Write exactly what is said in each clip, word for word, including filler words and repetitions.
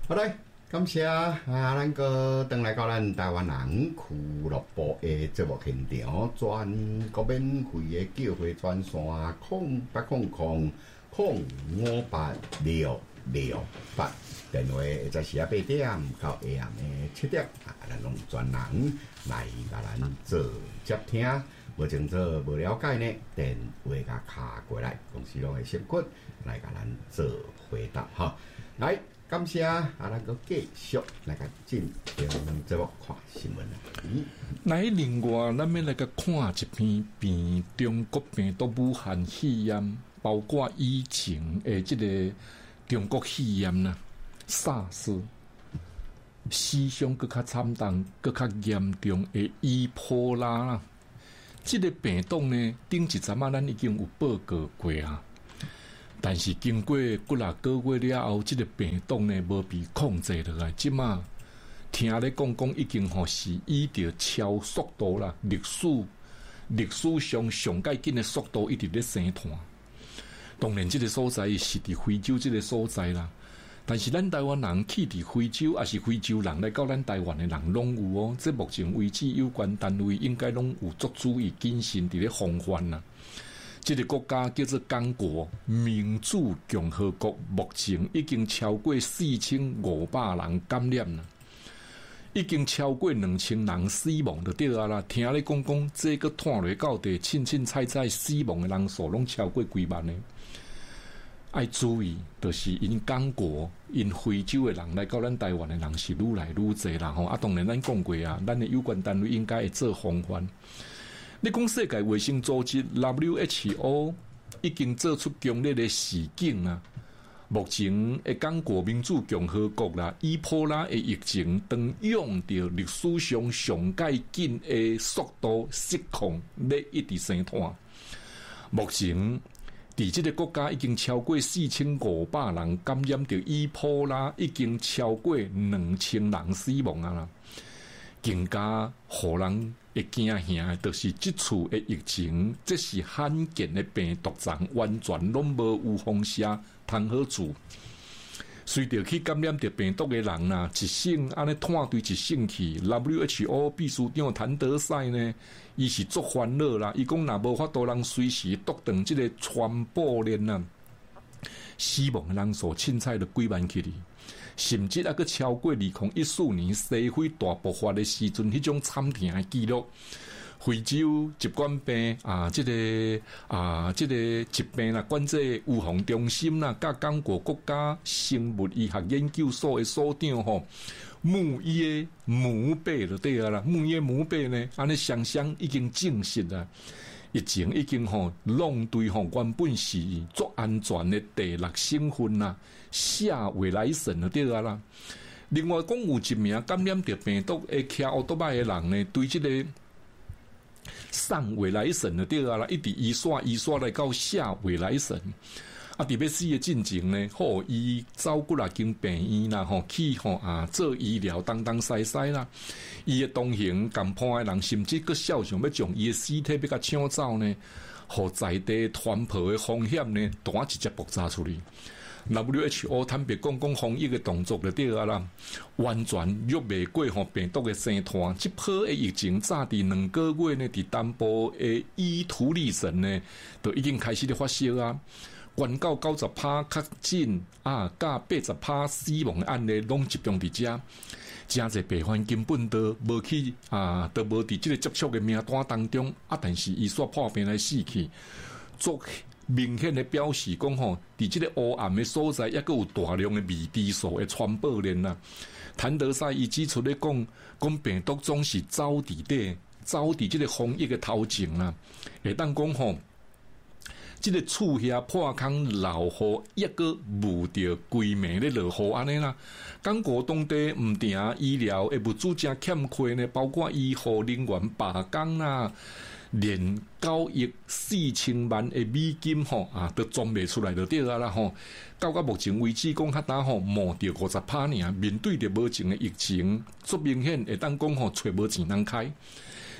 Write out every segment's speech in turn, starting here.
好嘞，感谢啊，咱个回来到咱台湾人俱乐部的节目现场，全国免费的叫会专线空八空空空五八六六八，电话会在十八点到下暗的七点，啊，咱拢专人来甲咱做接听。无清楚、无了解呢，电话甲卡过来，公司拢会先滚来甲咱做回答哈。来，感谢啊，咱个继续来甲进行节目看新闻啦。 来，另外咱要来甲看一篇病中国病毒武汉肺炎，包括以前诶即个中国肺炎啦、SARS。死伤更较惨重、更较严重诶伊波拉啦。这个病毒呢，顶一阵啊，咱已经有报告过啊。但是经过几啦个月了后，这个病毒呢无被控制落来。即马听咧讲讲，已经吼是依着超速度啦，历史历史上上界紧的速度一直咧生团。当然，这个所在是伫非洲这个所在啦。但是咱台湾人去伫非洲，还是非洲人来到咱台湾的人拢有哦。这目前为止，有关单位应该拢有做注意谨慎伫咧防范啦。这个国家叫做刚果民主共和国，目前已经超过四千五百人感染啦，已经超过两千人死亡就对啊啦。听咧讲讲，这个拖落到地，凊凊彩彩死亡的人数拢超过几万呢。要注意，就是因刚果、因非洲的人来到咱台湾的人是愈来愈侪啦吼。啊，当然咱讲过啊，咱的有关单位应该会做防范。你讲世界卫生组织 W H O 已经做出强烈的示警啊。目前的刚果民主共和国啦，伊波拉的疫情当用着历史上上界紧的速度失控，咧一直生团。目前伫这个国家已经超过四千五百人感染着伊波拉，已经超过两千人死亡啊啦！更加互人会惊吓的，就是这次的疫情，这是罕见的病毒种，完全拢无有风险通好处。随着去感染着病毒的人呐，一省安尼拖对一省去 ，W H O 秘书长谭德赛呢，伊是足烦恼啦。伊讲若无法度人随时断断这个传播链呐，死亡的人数凊彩就几万起哩，甚至还佫超过二零一四年西非大爆发的时阵迄种惨痛的记录。非洲疾管病啊，这个啊，这个疾病啦，管制预防中心啦，甲刚果国家生物医学研究所的所长吼，木耶姆贝就对啊啦，木耶姆贝呢，安尼双双已经证实啦，疫情已经吼弄对吼原本是足安全的第六省份啦，下未来省就对啊啦。另外讲有一名感染着病毒会骑奥多拜的人呢，对这个上未来省就对啊啦，一直移刷移刷来到下未来省。啊，特别死的进程呢，吼，伊走过来经病院啦，吼，去吼啊做医疗，当当西西啦。伊的同行共伴的人，甚至个想想要将伊的尸体要甲抢走呢，互在地传播的风险呢，单直接爆炸出去。W H O 坦白讲讲防疫的动作就对啊啦，完全约袂过吼病毒的生团。这波的疫情早伫两个月呢，伫南部的伊图利省呢，就已经开始咧发烧啊。原到九十趴确诊啊，甲八十趴死亡的案例拢集中伫遮，真侪病患根本都无去啊，都无伫即个接触的名单当中啊，但是伊煞破病来死去，足明显的表示讲吼，伫即个黑暗的所在，抑佫有大量的未知数的传播链啦。谭德赛伊指出咧讲，讲病毒总是走伫底，走伫即个防疫的头前啦，会当讲吼。这个厝遐破空老雨，一个雾着规暝咧落雨安尼啦。刚果当地毋定医疗诶物资真欠缺呢，包括医护人员罢工啦，连九亿四千万诶美金吼啊，都装袂出来就对啊啦吼。到到目前为止，讲较打吼摸着五十趴尔，面对着无情诶疫情，足明显会当讲吼，揣无钱通开。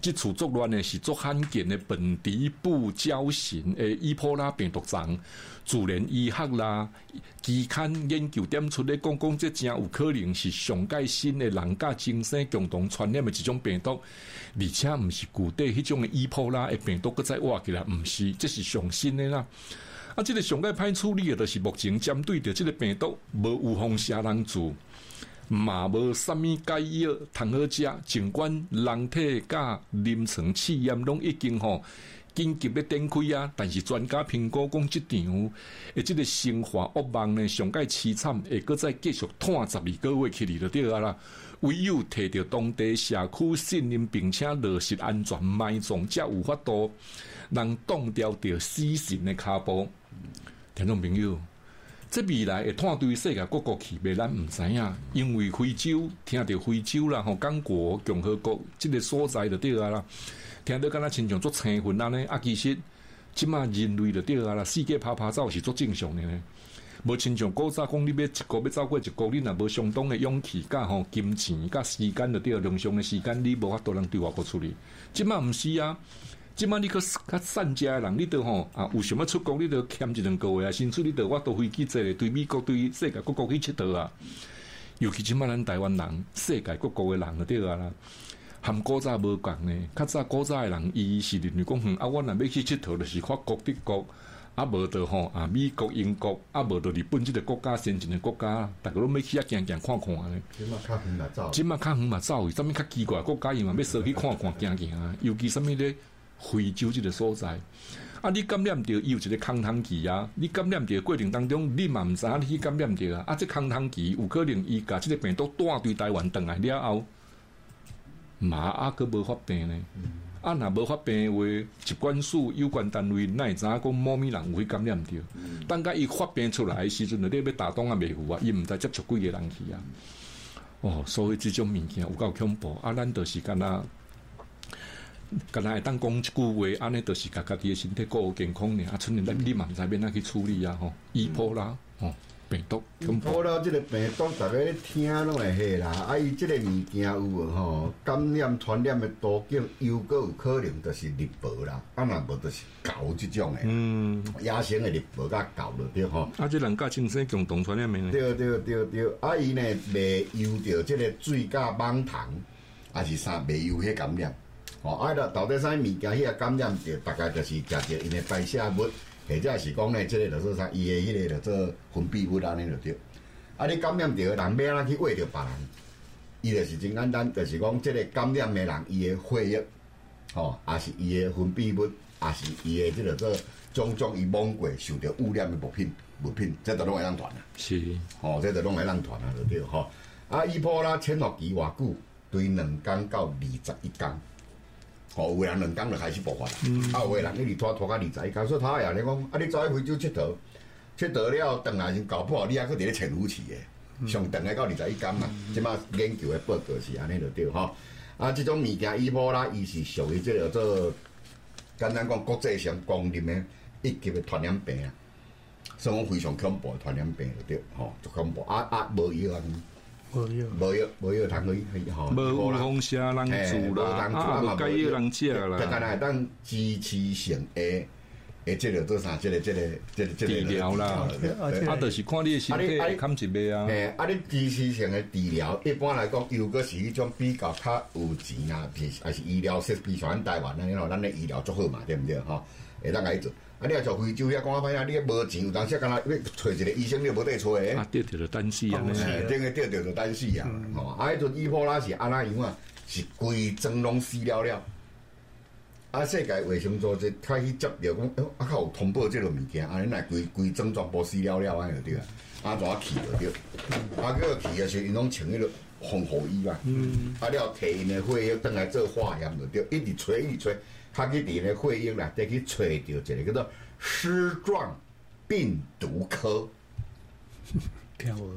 即次作乱呢是足罕见的本地不交型的伊波拉病毒种，自然医学啦期刊研究点出咧，讲讲这真有可能是上界新的人甲精神共同传染的一种病毒，而且毋是古代迄种的伊波拉的病毒，搁再挖起来，毋是，这是上新的啦。啊，这个上界歹处理的，就是目前针对着这个病毒，无有方杀人做。嘛无啥物解药通好食，尽管人体甲临床试验拢已经吼紧急咧展开啊，但是专家评估讲，即场诶，即个生化恶梦呢，上界凄惨，会搁再继续拖十二个月起嚟就对啊啦。唯有摕到当地社区信任并且落实安全埋葬，才有法度能挡掉着死神的骹步。听众朋友。这未来会拖对世界各国去，袂咱毋知影，因为非洲听到非洲啦，吼，刚果共和国即个所在就对啊啦，听到敢若亲像做青云安尼，啊，其实即马人类就对啊啦，世界拍拍走是足正常的呢。无亲像古早讲，你要一个要走过一个，你若无相当的勇气、甲吼金钱、甲时间就对，量上的时间你无法度通对外国处理。即马毋是啊。即摆你个较善家的人，你都吼啊，有想要出国，你都欠一两个月啊，甚至你都我都飞机坐对美国、对世界各国去佚佗啊。尤其即摆咱台湾人，世界各国的人就对啊啦，含古早无共呢。较早古早的人，伊是认为讲，哼啊，我若要去佚佗，就是法国、德国，啊无就吼啊美国、英国，啊无就日本即个国家先进的国家，大家拢要去遐行行看看呢。 即摆较远嘛走， 即摆较远嘛走，啥物较奇怪国家伊嘛要说去看看行行啊，尤其啥物咧。非洲这个所在，啊，你感染着伊有一个空窗期啊，你感染着过程当中，你嘛毋知影你去感染着啊，啊，这空窗期有可能伊甲这个病毒带对台湾转来了后，嘛啊，佫无发病呢。啊，若无发病的话，疾管署有关单位哪会知影讲某物人有去感染着？等甲伊发病出来的时阵，你要打洞啊袂赴啊，伊毋知接触几个人去啊。哦，所以这种物件有够恐怖啊！咱就是敢若。敢若会当讲一句话，安尼就是家家己的身体顾好健康呢。啊，剩下你嘛毋知要哪去处理啊？吼，伊波拉吼病毒， 伊波拉即个病毒，大家咧听拢会晓啦。啊，伊即个物件有无吼？感染传染的途径，又个有可能就是猎豹啦，啊，若无就是狗即种的。嗯，野生的猎豹甲狗就对吼。 啊，即人甲精神共同传染的。 对对对对，啊，伊呢袂由着即个水甲蠓虫，还是啥袂由迄感染。哦，啊，到到底啥物件迄个感染着，大概就是食着因的代谢物，或者是讲呢，即个就说啥，伊的迄个就做分泌物安尼就对。啊，你感染着人，要安怎去喂着别人？伊就是真简单，就是讲即个感染的人，伊的血液，吼，也是伊的分泌物，也是伊的即个做种种伊摸过受着污染的物品，物品，这都拢会当传啊。 是， 吼，这都拢会当传啊，就对吼。啊，伊波拉潜伏期偌久？对两工到二十一工。哦，有个人两工就开始爆发啦，嗯、啊，有个人一直拖拖到二十一工，所以他也咧讲，啊，你走去非洲佚佗，佚佗了，等来先搞不好，你还佫伫咧潜伏期诶，上长个到二十一工嘛，即马研究诶报告是安尼就对吼。啊，即种物件伊波拉伊是属于即个做，简单讲国际上公认诶一级诶传染病啊，所以讲非常恐怖诶传染病就对，吼，足恐怖，啊啊无药啊。无药，无药，无药通去去吼。 无风沙人住啦，啊，无解药人食啦。 就干那当支持性诶诶，即个做啥？即个即个即个即个治疗啦，啊，就是看你身体会堪一脉啊。 嘿，啊，你支持性诶治疗，一般来讲，又个是迄种比较较有钱啦，还是医疗设备像咱台湾安尼咯，咱诶医疗足好嘛，对毋对？吼，会当来做。啊！你若像非洲遐讲啊，歹啊，你无钱，有当时敢若要找一个医生，你无得找诶。 啊，得着就等死啊！ 顶个得着就等死啊！吼，啊，迄阵伊波拉是安那样啊？是规庄拢死了了。啊，世界卫生组织开始接着讲，啊，较有通报即个物件，安尼来规规庄全部死了了安尼就对啊。啊，怎啊去就对。啊，叫去诶时候，因拢穿迄个防护衣嘛。嗯。啊，了摕因诶血液转来做化验就对，一直吹一直吹。他去伫咧血液内底去找着一个叫做丝状病毒科， 听我，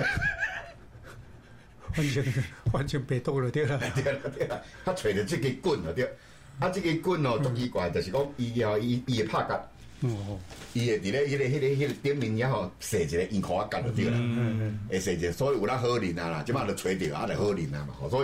完全完全白读了对啦， 对啦对啦，他找着即个棍了对，啊即个棍哦足奇怪，就是讲伊后伊伊会拍甲，哦，伊会伫咧迄个迄个迄个顶面遐吼射一个烟壳啊干就对啦，会射一个，所以有咱好啉啊啦，即摆就找着啊就好啉啊嘛，所以。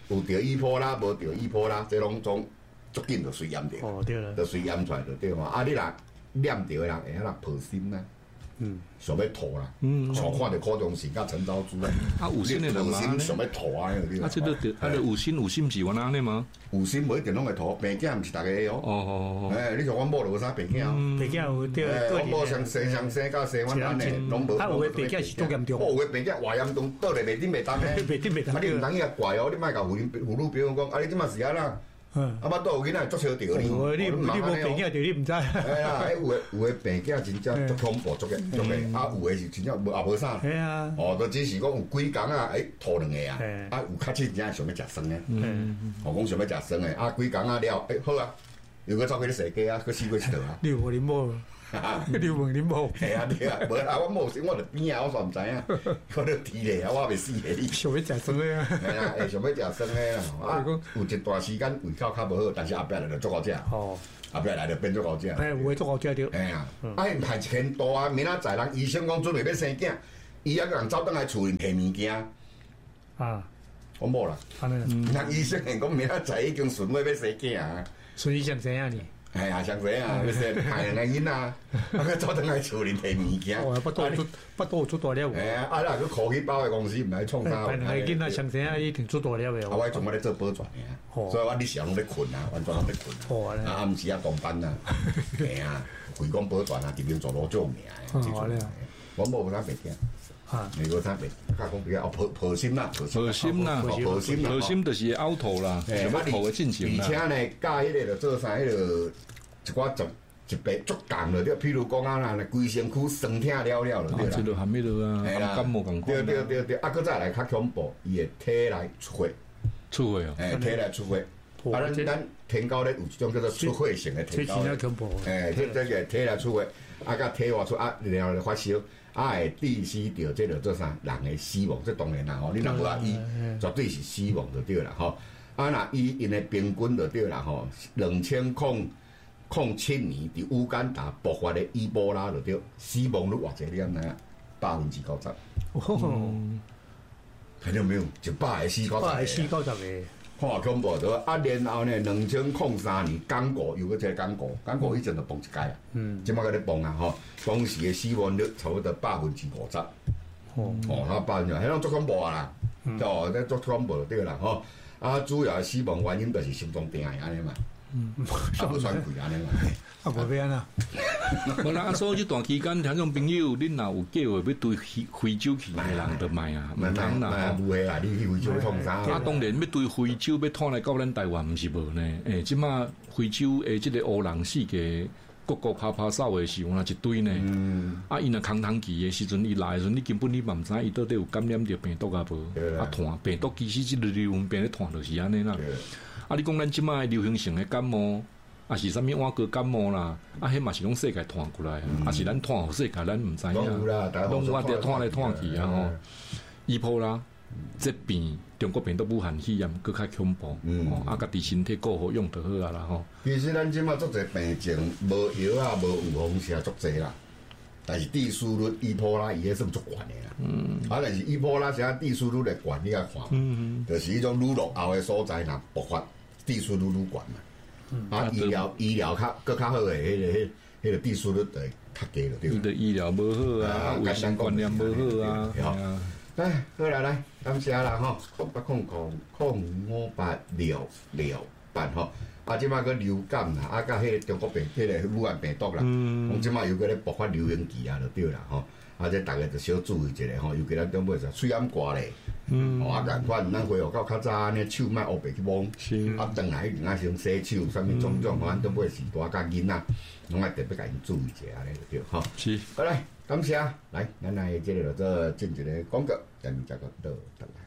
有着伊波拉，无着伊波拉，这拢总足紧就随验着， 哦对了， 就随验出来就对嘛。啊，你若念着的人会晓人破心啦。 嗯， 想要吐啦， 嗯像看着柯中信甲陈昭珠啊， 啊有心的人嘛心想要吐啊，你啊，这个就啊，就有心有心是原安尼吗？ 有心无一定拢会吐，病囝毋是逐个的哦哦。 哦哦， 哎，你像阮某就无啥病囝哦， 病囝有对哎， 个阮某上生上生甲生阮安尼，拢无。 啊，有诶病囝是足严重， 有诶病囝偌严重，倒来袂顶袂当诶， 袂顶袂当啊，你毋通伊也怪哦，你莫甲妇女妇女朋友讲，啊，你即马是安那？ 嗯， 啊，捌倒有囡仔足笑着你， 你你无病囝着你毋知。 哎呀，有诶有诶病囝真正足恐怖，足个足个，啊有诶是真正无也无啥。 系啊， 哦，都只是讲有几工啊，诶，吐两个啊，啊有较真正想要食酸诶， 嗯， 哦讲想要食酸诶，啊几工啊了，诶好啊，又搁走去咧踅街啊，搁死过一道啊。 你有无恁某？你有问恁某？ 系啊，对啊，无啊，我某时我著边啊，我煞毋知影，我著提咧啊，我袂死诶你。 想要食酸诶啊？ 系啊，会想要食酸诶啦，啊，有一段时间胃口较无好，但是后壁来就足好食， 哦， 后壁来就变足好食。 哎，有诶足好食着。 哎呀，啊，因排一千多啊，明仔载人医生讲准备要生囝，伊还个人走倒来厝里摕物件， 啊， 我某啦， 安尼， 人医生讲明仔载已经顺位要生囝啊。 顺医生怎样呢？ 系啊，上侪啊，要生排两个囡仔，啊，佮走倒来厝里摕物件。 哦，不多出不多出大了。 哎呀，啊，若佮考去包诶公司，毋来创啥？ 排两个囡仔上怎样已经出大了诶。 啊，我从我咧做保全诶，所以我日时拢咧困啊，完全拢咧困啊。 哦， 啊，暗时啊，当班啊，系啊，规工保全啊，伫边做老做命诶。我某无啥病囝， 啊， 你无啥病，甲讲比较哦，破破心啦， 核心啦， 破心啦， 核心就是凹头啦，想要头的进行啦。 而且呢，教迄个着做啥？迄个一寡就一白足重了，对，譬如讲啊，那规身躯酸痛了了了，对啦。这就含迄落啊，感冒共款。 对对对对，啊，搁再来较恐怖，伊会体内出血。 出血哦。 哎，体内出血。啊，咱咱天高咧有一种叫做出血性的天高。 这真恐怖。 哎，这这个体内出血，啊，甲体外出啊，然后发烧，啊，会致死着，这着做啥？人的死亡，这当然啦吼，你若无啊医，绝对是死亡就对啦吼。啊，若伊因的平均就对啦吼，两千空。零七年伫乌干达爆发的伊波拉就对，死亡率偌济你敢知影？百分之九十。 哦， 看到没有？一百个死九十个。 百个死九十个。 看恐怖着啊！然后呢，两千零三年刚果又搁一个刚果，刚果以前就崩一届啊。嗯。即摆搁咧崩啊吼，当时的死亡率差不多百分之五十。哦。哦，啊百分之，迄种足恐怖啊啦！哦，这足恐怖就对啦吼。啊，主要的死亡原因就是心脏病安尼嘛。嗯，啊，无喘气安尼嘛， 啊，无变啊。 无啦，啊，所以这段期间，听众朋友，恁若有计划要对非非洲去的人，就卖啊，毋通啦。 唔会啊，你去非洲创啥？ 啊，当然要对非洲要拖来到咱台湾，毋是无呢。诶，即马非洲诶，即个乌人世界各国拍拍手的时候，那一堆呢。嗯。啊，伊若空窗期的时阵，伊来的时阵，你根本你嘛毋知伊到底有感染着病毒啊无？啊，传病毒其实即个流行病咧传就是安尼啦。啊！你讲咱即摆流行性的感冒，啊是啥物碗糕感冒啦，啊迄嘛是拢世界传过来，啊是咱传互世界，咱毋知影。拢有啦，拢有啊，着传来传去啊吼。伊波啦，这病中国病毒武汉肺炎搁较恐怖，哦啊，家己身体顾好用就好啊啦吼。 其实咱即摆足侪病症，无药啊，无预防针足侪啦。但是致死率伊波拉伊迄算足悬的啦，嗯，啊，但是伊波拉啥致死率来悬，你甲看，嗯，就是迄种愈落后的所在若爆发，致死率愈悬嘛，嗯，啊，医疗医疗较搁较好的迄个迄迄个致死率就会较低了，对吧？ 伊的医疗无好啊，卫生观念无好啊， 啊，来，好来来，感谢啦吼，空八空空空五八六六八吼。啊，即摆个流感啦，啊，甲迄个中国病，迄个武汉病毒啦，讲即摆又搁咧爆发流行期啊，就对啦吼。啊，这逐个就小注意一下吼，尤其咱中尾就喙暗挂咧，哦，啊，共款咱恢复到较早安尼手莫乌白去摸，啊，转来一定爱先洗手，啥物种种，咱中尾时大甲囡仔，拢爱特别甲因注意一下安尼就对吼。 是， 好来，感谢，来，咱来即个就做进一个广告，等下再个倒转来。